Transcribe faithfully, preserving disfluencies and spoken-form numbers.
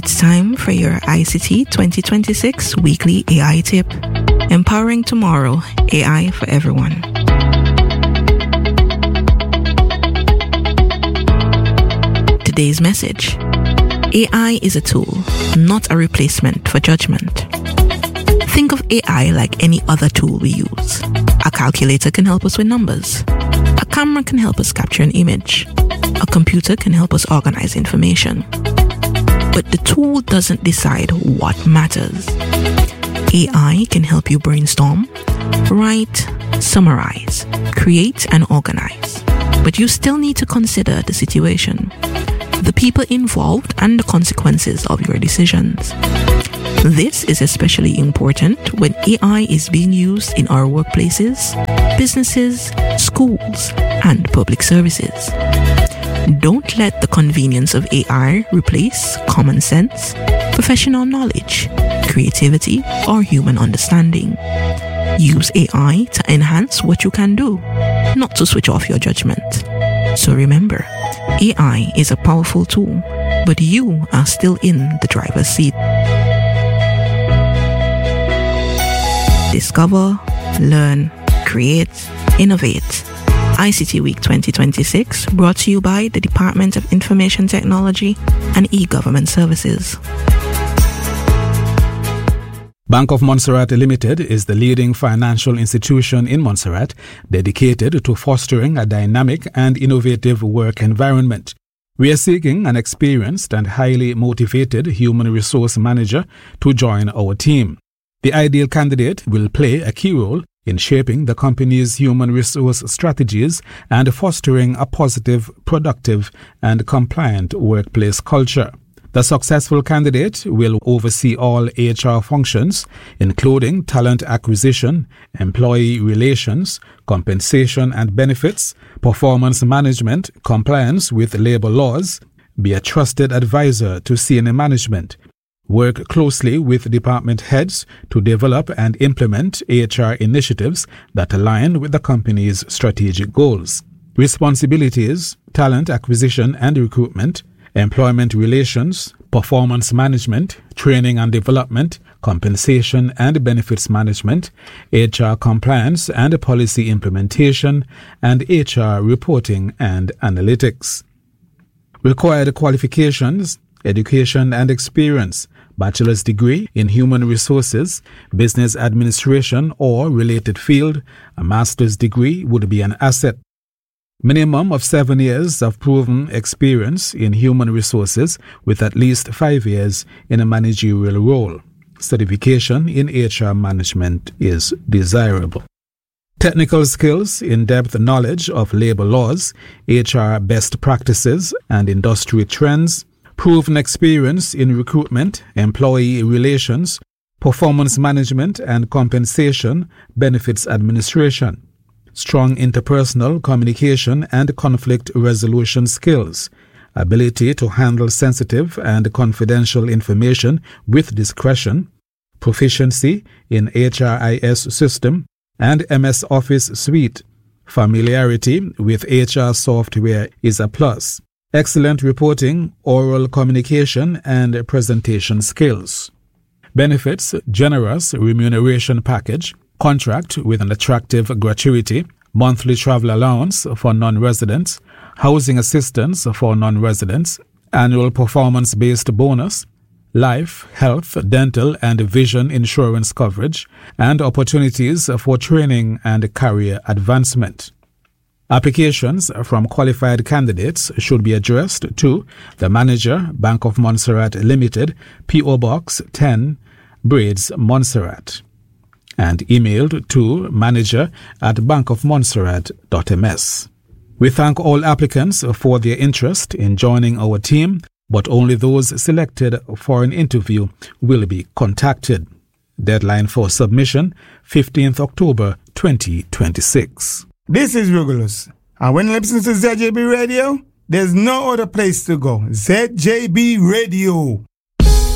It's time for your I C T twenty twenty-six Weekly A I Tip. Empowering tomorrow, A I for everyone. Today's message. A I is a tool, not a replacement for judgment. Think of A I like any other tool we use. A calculator can help us with numbers. A camera can help us capture an image. A computer can help us organize information. But the tool doesn't decide what matters. A I can help you brainstorm, write, summarize, create, and organize. But you still need to consider the situation, the people involved, and the consequences of your decisions. This is especially important when A I is being used in our workplaces, businesses, schools, and public services. Don't let the convenience of A I replace common sense, professional knowledge, creativity, or human understanding. Use A I to enhance what you can do, not to switch off your judgment. So remember, A I is a powerful tool, but you are still in the driver's seat. Discover, learn, create, innovate. I C T Week twenty twenty-six brought to you by the Department of Information Technology and E-Government Services. Bank of Montserrat Limited is the leading financial institution in Montserrat dedicated to fostering a dynamic and innovative work environment. We are seeking an experienced and highly motivated human resource manager to join our team. The ideal candidate will play a key role in shaping the company's human resource strategies and fostering a positive, productive, and compliant workplace culture. The successful candidate will oversee all H R functions, including talent acquisition, employee relations, compensation and benefits, performance management, compliance with labor laws, be a trusted advisor to senior management, work closely with department heads to develop and implement H R initiatives that align with the company's strategic goals. Responsibilities: talent acquisition and recruitment, employment relations, performance management, training and development, compensation and benefits management, H R compliance and policy implementation, and H R reporting and analytics. Required qualifications: education and experience, bachelor's degree in human resources, business administration or related field. A master's degree would be an asset. Minimum of seven years of proven experience in human resources with at least five years in a managerial role. Certification in H R management is desirable. Technical skills: in-depth knowledge of labor laws, H R best practices, and industry trends. Proven experience in recruitment, employee relations, performance management and compensation, benefits administration. Strong interpersonal communication and conflict resolution skills. Ability to handle sensitive and confidential information with discretion. Proficiency in H R I S system and M S Office suite. Familiarity with H R software is a plus. Excellent reporting, oral communication, and presentation skills. Benefits: generous remuneration package, contract with an attractive gratuity, monthly travel allowance for non-residents, housing assistance for non-residents, annual performance-based bonus, life, health, dental, and vision insurance coverage, and opportunities for training and career advancement. Applications from qualified candidates should be addressed to the Manager, Bank of Montserrat Limited, P O Box ten, Braids, Montserrat, and emailed to manager at bank of montserrat dot m s. We thank all applicants for their interest in joining our team, but only those selected for an interview will be contacted. Deadline for submission, fifteenth of October twenty twenty-six. This is Regulus, and when you listen to Z J B Radio, there's no other place to go. Z J B Radio.